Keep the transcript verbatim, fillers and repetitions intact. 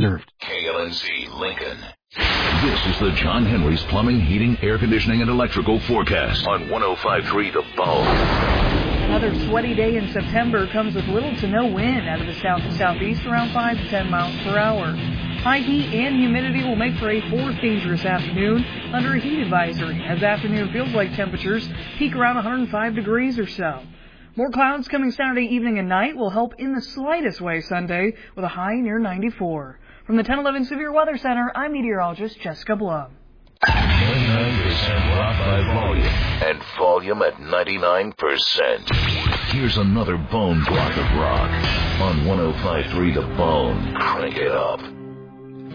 reserved. K L N Z Lincoln. This is the John Henry's Plumbing, Heating, Air Conditioning, and Electrical Forecast on one oh five point three The Bone. Another sweaty day in September comes with little to no wind out of the south to southeast, around five to ten miles per hour. High heat and humidity will make for a fourth dangerous afternoon under a heat advisory, as afternoon feels like temperatures peak around one hundred five degrees or so. More clouds coming Saturday evening and night will help in the slightest way Sunday with a high near ninety-four. From the ten eleven Severe Weather Center, I'm meteorologist Jessica Blum. ninety-nine percent rock by volume. And volume at ninety-nine percent. Here's another Bone block of rock on one oh five point three The Bone. Crank it up.